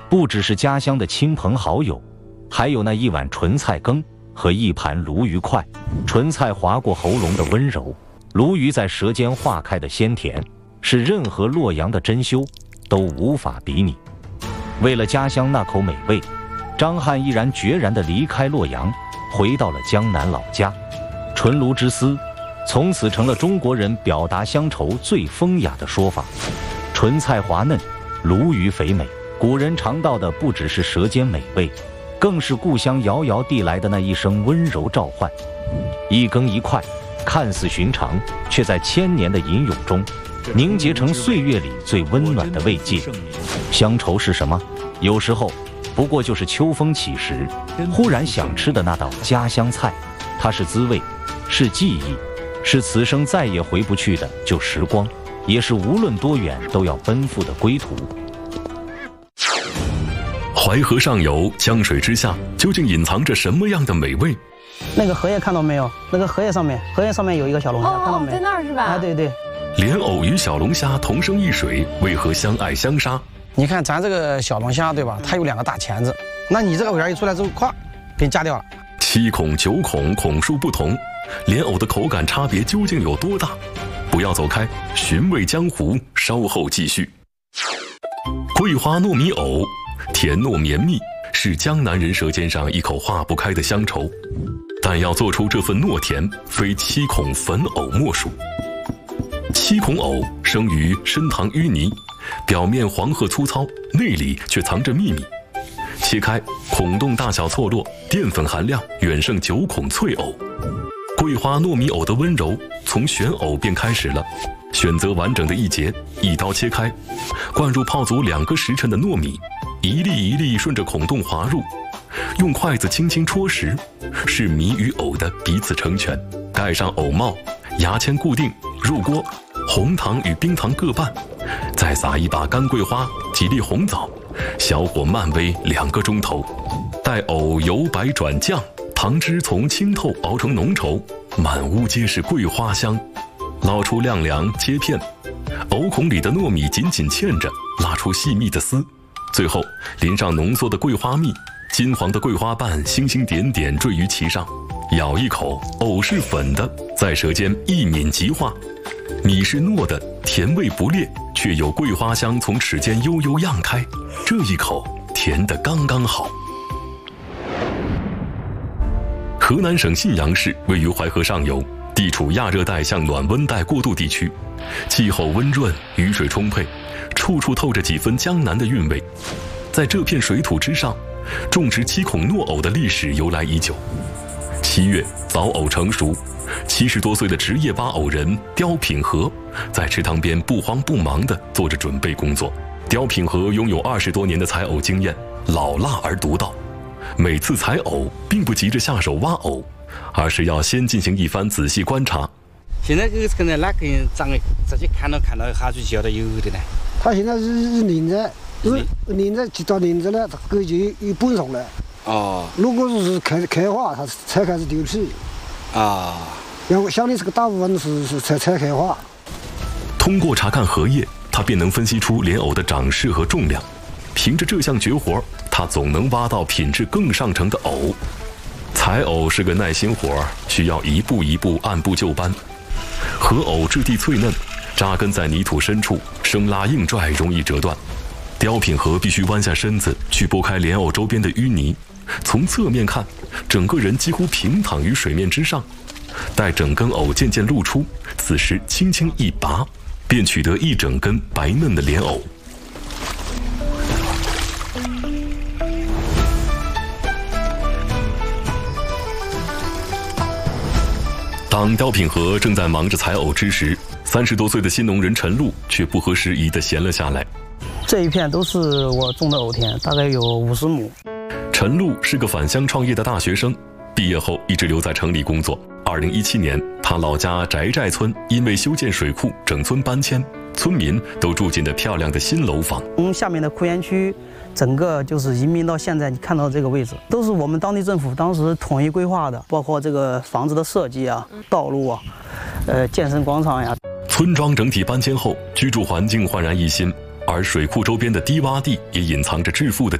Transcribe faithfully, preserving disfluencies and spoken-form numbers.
不只是家乡的亲朋好友，还有那一碗纯菜羹和一盘鲈鱼块。纯菜划过喉咙的温柔，鲈鱼在舌尖化开的鲜甜，是任何洛阳的珍馐都无法比拟。为了家乡那口美味，张翰毅然决然地离开洛阳，回到了江南老家。纯鲈之思从此成了中国人表达乡愁最风雅的说法。纯菜滑嫩，鲈鱼肥美，古人尝到的不只是舌尖美味，更是故乡遥遥递来的那一声温柔召唤。一羹一块，看似寻常，却在千年的吟咏中凝结成岁月里最温暖的慰藉。乡愁是什么？有时候不过就是秋风起时，忽然想吃的那道家乡菜。它是滋味，是记忆，是此生再也回不去的旧时光，也是无论多远都要奔赴的归途。 淮河上游，江水之下，究竟隐藏着什么样的美味？ 那个荷叶看到没有？那个荷叶上面，荷叶上面有一个小龙虾， 哦、 看到没？ 在那儿是吧？ 啊，对对。 莲藕与小龙虾同生一水，为何相爱相杀？ 你看咱这个小龙虾对吧？它有两个大钳子，那你这个尾儿一出来之后，咵，给你夹掉了。 七孔九孔，孔数不同，莲藕的口感差别究竟有多大？不要走开，寻味江湖，稍后继续。桂花糯米藕，甜糯绵密，是江南人舌尖上一口化不开的乡愁。但要做出这份糯甜，非七孔粉藕莫属。七孔藕生于深塘淤泥，表面黄褐粗糙，内里却藏着秘密。切开，孔洞大小错落，淀粉含量远胜九孔脆藕。桂花糯米藕的温柔，从选藕便开始了。选择完整的一节，一刀切开，灌入泡足两个时辰的糯米，一粒一粒顺着孔洞滑入，用筷子轻轻戳实，是米与藕的彼此成全。盖上藕帽，牙签固定，入锅，红糖与冰糖各半，再撒一把干桂花，几粒红枣，小火慢煨两个钟头，待藕由白转酱，糖汁从清透熬成浓稠，满屋皆是桂花香。捞出晾凉切片，藕孔里的糯米紧紧嵌着，拉出细密的丝，最后淋上浓缩的桂花蜜，金黄的桂花瓣星星点点坠于其上。咬一口，藕是粉的，在舌尖一抿即化；米是糯的，甜味不烈，却有桂花香从齿间悠悠漾开。这一口甜得刚刚好。河南省信阳市位于淮河上游，地处亚热带向暖温带过渡地区，气候温润，雨水充沛，处处透着几分江南的韵味。在这片水土之上，种植七孔糯藕的历史由来已久。七月，枣藕成熟，七十多岁的职业扒藕人刁品和在池塘边不慌不忙地做着准备工作。刁品和拥有二十多年的采藕经验，老辣而独到。每次采藕并不急着下手挖藕，而是要先进行一番仔细观察。 现在这个跟着那个长的，直接看到看到哈就晓得有的呢。 它现在是连着，连着直到连着了，这个就一半熟了。哦。如果是开开花，它才开始丢皮。啊。然后相对这个大部分是是才才开花。 通过查看荷叶，他便能分析出莲藕的长势和重量。凭着这项绝活，他总能挖到品质更上乘的藕。采藕是个耐心活，需要一步一步按部就班。荷藕质地脆嫩，扎根在泥土深处，生拉硬拽，容易折断。刁品和必须弯下身子去拨开莲藕周边的淤泥，从侧面看，整个人几乎平躺于水面之上。待整根藕渐渐露出，此时轻轻一拔，便取得一整根白嫩的莲藕。当刁品和正在忙着采藕之时，三十多岁的新农人陈露却不合时宜地闲了下来。 这一片都是我种的藕田，大概有五十亩。 陈露是个返乡创业的大学生，毕业后一直留在城里工作。二零一七年，他老家翟寨村因为修建水库，整村搬迁，村民都住进了漂亮的新楼房。 从下面的库园区，整个就是移民到现在，你看到这个位置，都是我们当地政府当时统一规划的，包括这个房子的设计啊、道路啊、呃健身广场呀。 村庄整体搬迁后，居住环境焕然一新，而水库周边的低洼地也隐藏着致富的